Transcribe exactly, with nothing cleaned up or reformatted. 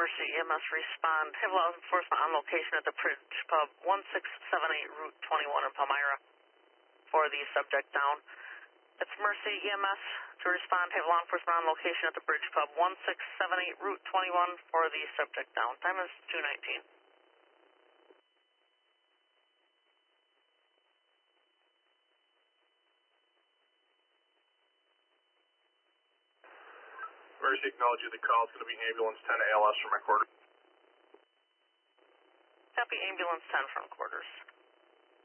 Mercy E M S respond. Have law enforcement on location at the Bridge Pub, one six seven eight Route twenty-one in Palmyra for the subject down. It's Mercy E M S to respond. Have law enforcement on location at the Bridge Pub, one six seven eight Route twenty-one for the subject down. Time is two nineteen. Mercy, acknowledge you the call. It's going to be ambulance ten A L S from my quarters. Copy ambulance ten from quarters.